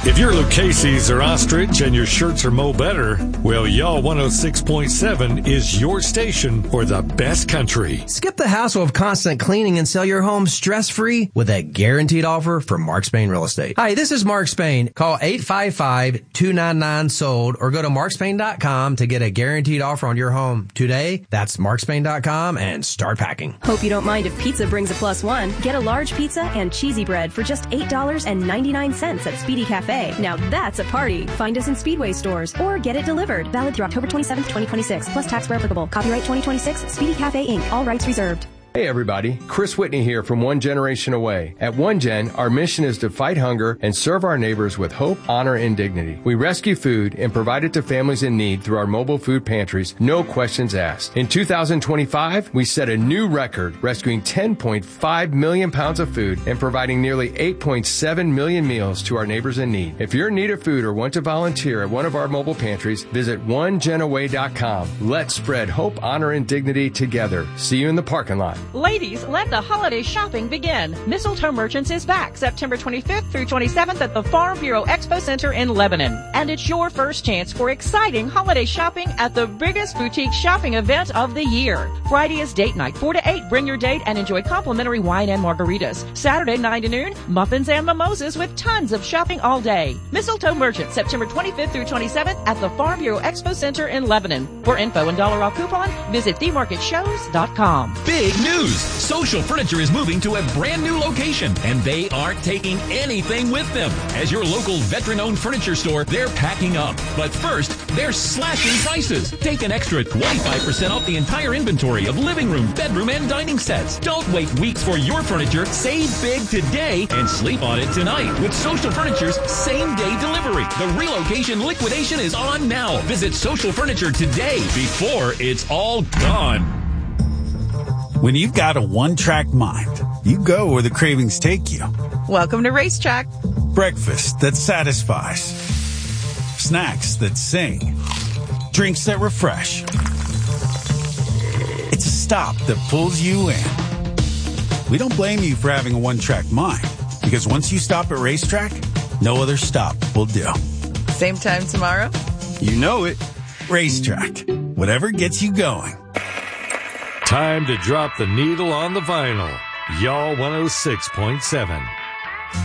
If you're Lucchese's or Ostrich and your shirts are Mo Better, well, y'all 106.7 is your station for the best country. Skip the hassle of constant cleaning and sell your home stress-free with a guaranteed offer from Mark Spain Real Estate. Hi, this is Mark Spain. Call 855-299-SOLD or go to markspain.com to get a guaranteed offer on your home today. That's markspain.com and start packing. Hope you don't mind if pizza brings a +1. Get a large pizza and cheesy bread for just $8.99 at Speedy Cafe. Now that's a party. Find us in Speedway stores or get it delivered. Valid through October 27th, 2026. Plus tax where applicable. Copyright 2026. Speedy Cafe Inc. All rights reserved. Hey everybody, Chris Whitney here from One Generation Away. At One Gen, our mission is to fight hunger and serve our neighbors with hope, honor, and dignity. We rescue food and provide it to families in need through our mobile food pantries, no questions asked. In 2025, we set a new record, rescuing 10.5 million pounds of food and providing nearly 8.7 million meals to our neighbors in need. If you're in need of food or want to volunteer at one of our mobile pantries, visit onegenaway.com. Let's spread hope, honor, and dignity together. See you in the parking lot. Ladies, let the holiday shopping begin. Mistletoe Merchants is back September 25th through 27th at the Farm Bureau Expo Center in Lebanon. And it's your first chance for exciting holiday shopping at the biggest boutique shopping event of the year. Friday is date night, 4 to 8. Bring your date and enjoy complimentary wine and margaritas. Saturday, 9 to noon, muffins and mimosas with tons of shopping all day. Mistletoe Merchants, September 25th through 27th at the Farm Bureau Expo Center in Lebanon. For info and dollar off coupon, visit themarketshows.com. Big news! Social Furniture is moving to a brand new location, and they aren't taking anything with them. As your local veteran-owned furniture store, they're packing up. But first, they're slashing prices. Take an extra 25% off the entire inventory of living room, bedroom, and dining sets. Don't wait weeks for your furniture. Save big today and sleep on it tonight with Social Furniture's same-day delivery. The relocation liquidation is on now. Visit Social Furniture today before it's all gone. When you've got a one-track mind, you go where the cravings take you. Welcome to Racetrack. Breakfast that satisfies. Snacks that sing. Drinks that refresh. It's a stop that pulls you in. We don't blame you for having a one-track mind, because once you stop at Racetrack, no other stop will do. Same time tomorrow? You know it. Racetrack. Whatever gets you going. Time to drop the needle on the vinyl. Y'all 106.7.